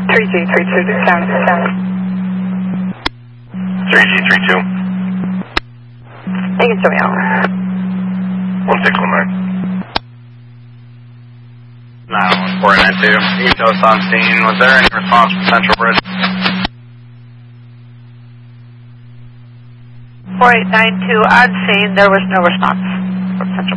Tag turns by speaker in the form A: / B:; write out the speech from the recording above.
A: 3G32 County
B: 3G32.
A: Thank you, Joey Allen.
B: 1619.
C: No, 492. Ethos on scene. Was there any response from Central Bridge?
A: 4892 on scene. There was no response from Central.